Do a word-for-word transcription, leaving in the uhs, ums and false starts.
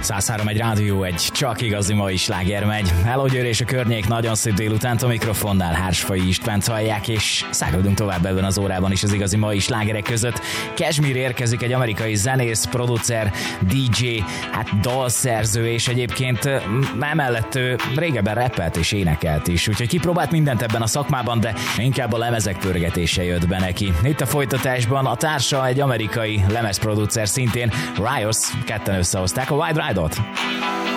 száz három egy rádió, egy csak igazi mai sláger megy. Hello Győr és a környék, nagyon szép délutánt a mikrofonnál Hársfai Istvánt hallják, és száguldunk tovább ebben az órában is az igazi mai slágerek között. Cashmere érkezik, egy amerikai zenész, producer, dé dzsé, hát dalszerző, és egyébként emellett ő régebben rappelt és énekelt is, úgyhogy kipróbált mindent ebben a szakmában, de inkább a lemezek pörgetése jött be neki. Itt a folytatásban a társa egy amerikai lemezproducer szintén, Rios, ketten összehozták a Wild Ride-ot.